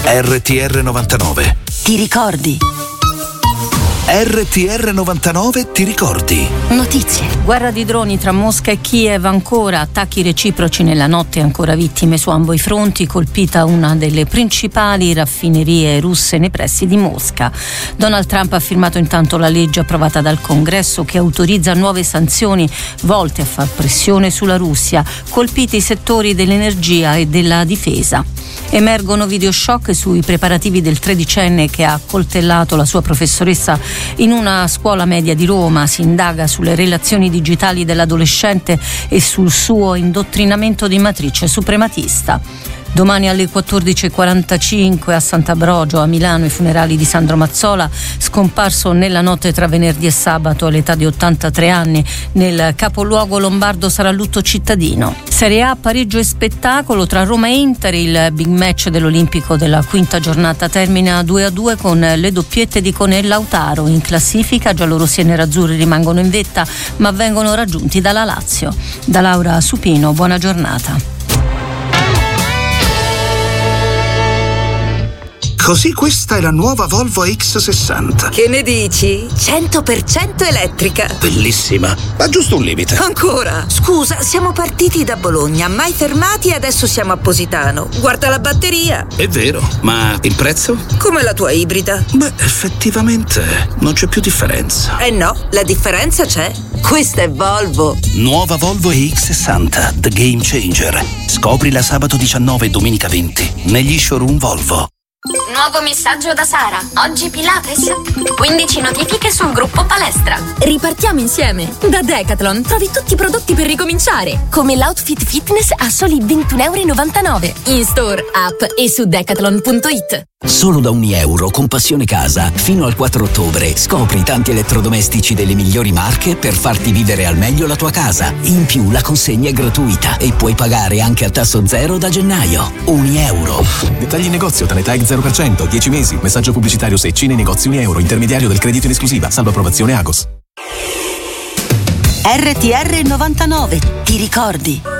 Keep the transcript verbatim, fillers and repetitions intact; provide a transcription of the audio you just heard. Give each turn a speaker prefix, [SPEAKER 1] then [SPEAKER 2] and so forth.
[SPEAKER 1] R T R novantanove.
[SPEAKER 2] Ti ricordi?
[SPEAKER 1] R T R novantanove ti ricordi?
[SPEAKER 2] Notizie.
[SPEAKER 3] Guerra di droni tra Mosca e Kiev, ancora attacchi reciproci nella notte, ancora vittime su ambo i fronti, colpita una delle principali raffinerie russe nei pressi di Mosca. Donald Trump ha firmato intanto la legge approvata dal Congresso che autorizza nuove sanzioni volte a far pressione sulla Russia, colpiti i settori dell'energia e della difesa. Emergono videoshock sui preparativi del tredicenne che ha accoltellato la sua professoressa in una scuola media di Roma. Si indaga sulle relazioni digitali dell'adolescente e sul suo indottrinamento di matrice suprematista. Domani alle quattordici e quarantacinque a Sant'Ambrogio a Milano i funerali di Sandro Mazzola, scomparso nella notte tra venerdì e sabato all'età di ottantatré anni. Nel capoluogo lombardo sarà lutto cittadino. Serie A, pareggio e spettacolo tra Roma e Inter. Il big match dell'Olimpico della quinta giornata termina due a due con le doppiette di Cone e Lautaro. In classifica giallorossi e nerazzurri rimangono in vetta ma vengono raggiunti dalla Lazio. Da Laura Supino, buona giornata.
[SPEAKER 1] Così questa è la nuova Volvo X sessanta.
[SPEAKER 4] Che ne dici? cento per cento elettrica.
[SPEAKER 1] Bellissima, ma giusto un limite.
[SPEAKER 4] Ancora? Scusa, siamo partiti da Bologna, mai fermati e adesso siamo a Positano. Guarda la batteria.
[SPEAKER 1] È vero, ma il prezzo?
[SPEAKER 4] Come la tua ibrida.
[SPEAKER 1] Beh, effettivamente non c'è più differenza.
[SPEAKER 4] Eh no, la differenza c'è. Questa è Volvo.
[SPEAKER 1] Nuova Volvo X sessanta, The Game Changer. Scoprila sabato diciannove e domenica venti negli showroom Volvo.
[SPEAKER 5] Nuovo messaggio da Sara. Oggi Pilates. quindici notifiche sul gruppo palestra.
[SPEAKER 6] Ripartiamo insieme. Da Decathlon trovi tutti i prodotti per ricominciare, come l'outfit fitness a soli ventuno e novantanove euro. In store, app e su decathlon punto it.
[SPEAKER 7] Solo da un euro con Passione Casa fino al quattro ottobre scopri tanti elettrodomestici delle migliori marche per farti vivere al meglio la tua casa. In più la consegna è gratuita e puoi pagare anche a tasso zero da gennaio. Un euro.
[SPEAKER 8] Dettagli in negozio, Tanetag zero per cento, dieci mesi. Messaggio pubblicitario Secci nei negozi un euro. Intermediario del credito in esclusiva. Salvo approvazione Agos.
[SPEAKER 2] R T R novantanove. Ti ricordi?